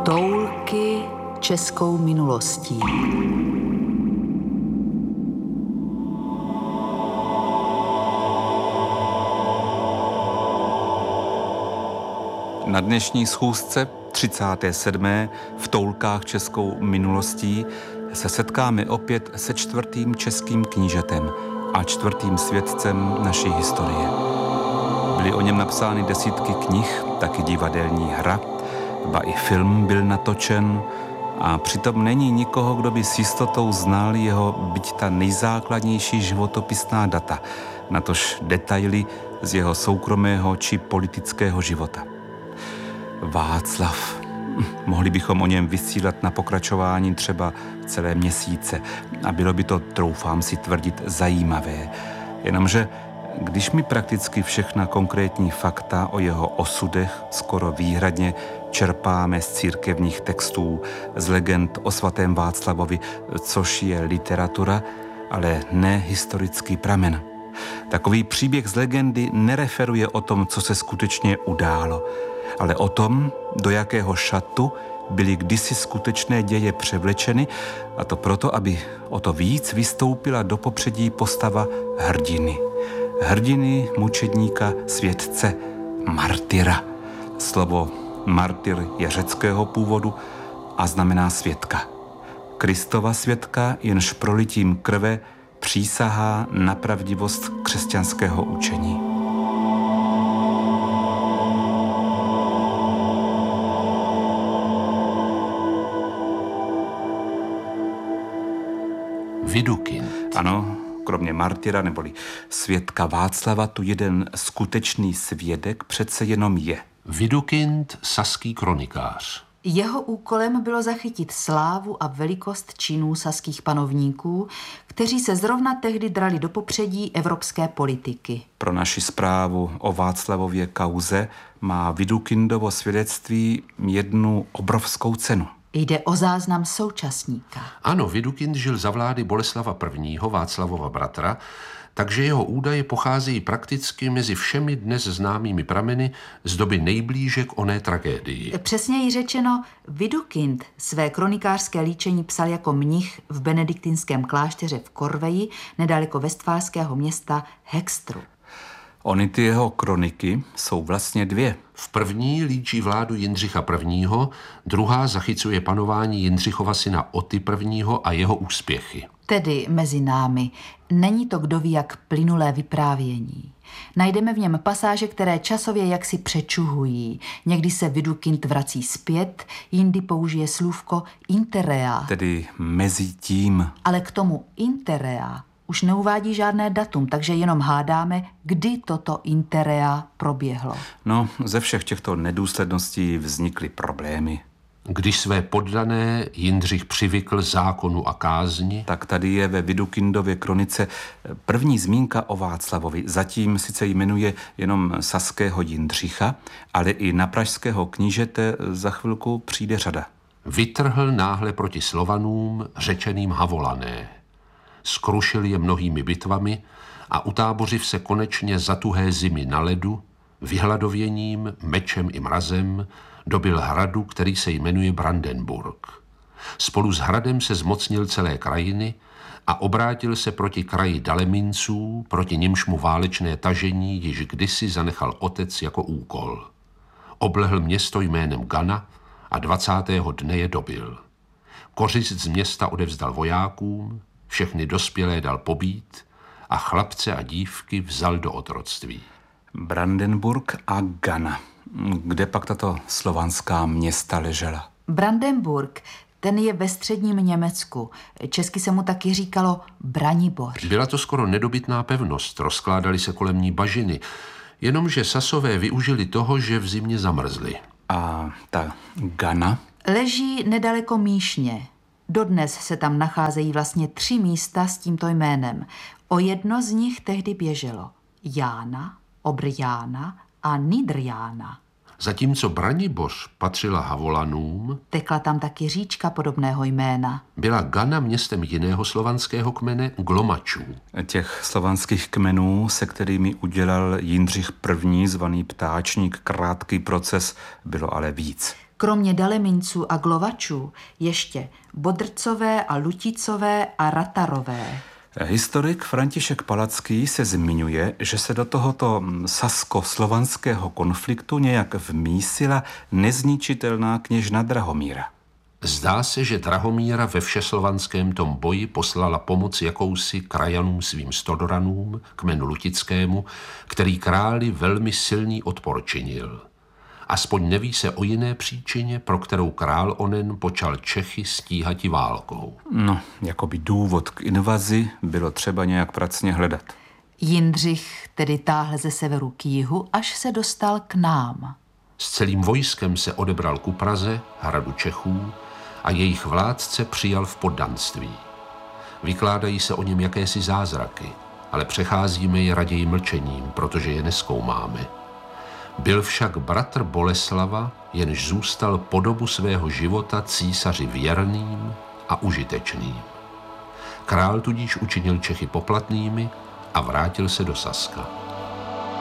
Toulky českou minulostí. Na dnešní schůzce 37. v Toulkách českou minulostí se setkáme opět se 4. českým knížetem a 4. svědcem naší historie. Byly o něm napsány desítky knih, taky divadelní hra, ba i film byl natočen a přitom není nikoho, kdo by s jistotou znal jeho byť ta nejzákladnější životopisná data, natož detaily z jeho soukromého či politického života. Václav. Mohli bychom o něm vysílat na pokračování třeba celé měsíce a bylo by to, troufám si tvrdit, zajímavé. Jenomže když mi prakticky všechna konkrétní fakta o jeho osudech skoro výhradně čerpáme z církevních textů, z legend o svatém Václavovi, což je literatura, ale ne historický pramen. Takový příběh z legendy nereferuje o tom, co se skutečně událo, ale o tom, do jakého šatu byly kdysi skutečné děje převlečeny, a to proto, aby o to víc vystoupila do popředí postava hrdiny. Hrdiny, mučedníka, světce, martyra. Slovo martyr je řeckého původu a znamená svědka. Kristova svědka, jenž prolitím krve přísahá na pravdivost křesťanského učení. Widukind. Ano, kromě martyra neboli svědka Václava tu jeden skutečný svědek přece jenom je. Widukind, saský kronikář. Jeho úkolem bylo zachytit slávu a velikost činů saských panovníků, kteří se zrovna tehdy drali do popředí evropské politiky. Pro naši zprávu o Václavově kauze má Widukindovo svědectví jednu obrovskou cenu. Jde o záznam současníka. Ano, Widukind žil za vlády Boleslava I., Václavova bratra, takže jeho údaje pocházejí prakticky mezi všemi dnes známými prameny z doby nejblíže k oné tragédii. Přesněji řečeno, Widukind své kronikářské líčení psal jako mnich v benediktinském klášteře v Korveji, nedaleko westfálského města Hextru. Ony ty jeho kroniky jsou vlastně dvě. V první líčí vládu Jindřicha I., druhá zachycuje panování Jindřichova syna Oty I. a jeho úspěchy. Tedy mezi námi není to kdo ví jak plynulé vyprávění. Najdeme v něm pasáže, které časově jaksi přečuhují. Někdy se Widukind vrací zpět, jindy použije slůvko interea. Tedy mezi tím. Ale k tomu interea už neuvádí žádné datum, takže jenom hádáme, kdy toto interea proběhlo. No, ze všech těchto nedůsledností vznikly problémy. Když své poddané Jindřich přivykl zákonu a kázni, tak tady je ve Widukindově kronice první zmínka o Václavovi. Zatím sice jmenuje jenom saského Jindřicha, ale i na pražského knížete za chvilku přijde řada. Vytrhl náhle proti Slovanům řečeným Havolané. Skrušil je mnohými bitvami a utábořiv se konečně za tuhé zimy na ledu, vyhladověním, mečem i mrazem, dobyl hradu, který se jmenuje Brandenburg. Spolu s hradem se zmocnil celé krajiny a obrátil se proti kraji Daleminců, proti nimž mu válečné tažení již kdysi zanechal otec jako úkol. Oblehl město jménem Gana a 20. dne je dobyl. Kořist z města odevzdal vojákům, všechny dospělé dal pobít a chlapce a dívky vzal do otroctví. Brandenburg a Gana. Kde pak tato slovanská města ležela? Brandenburg, ten je ve středním Německu. Česky se mu taky říkalo Braniboř. Byla to skoro nedobytná pevnost, rozkládaly se kolem ní bažiny, jenomže Sasové využili toho, že v zimě zamrzli. A ta Gana? Leží nedaleko Míšně. Dodnes se tam nacházejí vlastně 3 místa s tímto jménem. O jedno z nich tehdy běželo Jána, Obrjána a Nidrjána. Zatímco Braniboř patřila Havolanům, tekla tam taky říčka podobného jména. Byla Gana městem jiného slovanského kmene, Glomačů. Těch slovanských kmenů, se kterými udělal Jindřich I. zvaný Ptáčník krátký proces, bylo ale víc. Kromě Daleminců a Glovačů ještě Bodrcové a Luticové a Ratarové. Historik František Palacký se zmiňuje, že se do tohoto sasko-slovanského konfliktu nějak vmísila nezničitelná kněžna Drahomíra. Zdá se, že Drahomíra ve všeslovanském tom boji poslala pomoc jakousi krajanům svým Stodoranům, kmenu Lutickému, který králi velmi silný odpor činil. Aspoň neví se o jiné příčině, pro kterou král onen počal Čechy stíhati válkou. No, jakoby důvod k invazi bylo třeba nějak pracně hledat. Jindřich tedy táhl ze severu k jihu, až se dostal k nám. S celým vojskem se odebral ku Praze, hradu Čechů, a jejich vládce přijal v poddanství. Vykládají se o něm jakési zázraky, ale přecházíme je raději mlčením, protože je nezkoumáme. Byl však bratr Boleslava, jenž zůstal po dobu svého života císaři věrným a užitečným. Král tudíž učinil Čechy poplatnými a vrátil se do Saska.